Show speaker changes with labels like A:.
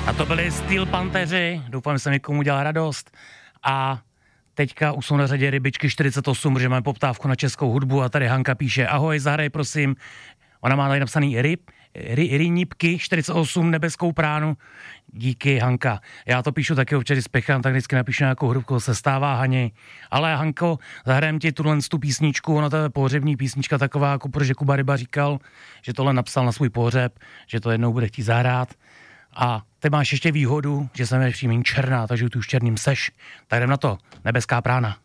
A: A to byli Steel Pantheři, doufám, že jsem někomu udělal radost. A teďka už jsou na řadě Rybičky 48, protože máme poptávku na českou hudbu a tady Hanka píše: ahoj, zahraj prosím. Ona má tady napsaný Rynípky 48 nebeskou pránu. Díky, Hanka. Já to píšu taky občas, když spěchám, tak vždycky napíšu nějakou hudbu, se stává Hani. Ale Hanko, zahrajem ti tu písničku, ona to je pohřební písnička taková, jako protože Kuba Ryba říkal, že tohle napsal na svůj pohřeb, že to jednou bude chtít zahrát. A ty máš ještě výhodu, že jsem příjmení černá, takže tu už černým seš. Tak jdem na to, nebeská prána.